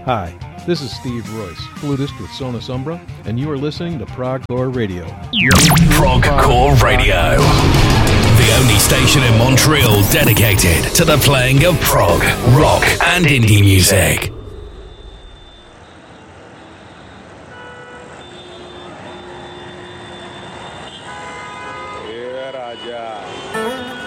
Hi, this is Steve Royce, flutist with Sonus Umbra, and you are listening to Progcore Radio. Progcore Radio, the only station in Montreal dedicated to the playing of prog, rock, and indie music.